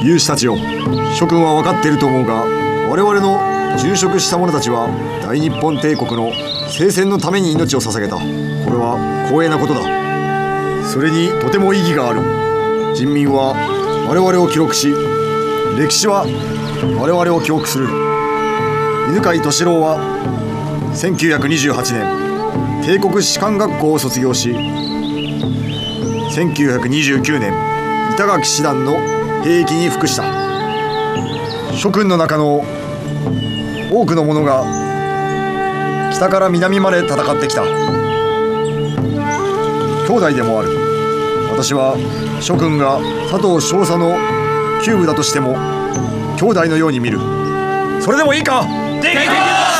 勇士たちよ、諸君は分かっていると思うが、我々の殉職した者たちは大日本帝国の聖戦のために命を捧げた。これは光栄なことだ。それにとても意義がある。人民は我々を記録し、歴史は我々を記憶する。犬飼敏郎は1928年帝国士官学校を卒業し、1929年板垣師団の兵役に服した。諸君の中の多くの者が北から南まで戦ってきた。兄弟でもある。私は諸君が佐藤少佐の旧部だとしても兄弟のように見る。それでもいいか？できる！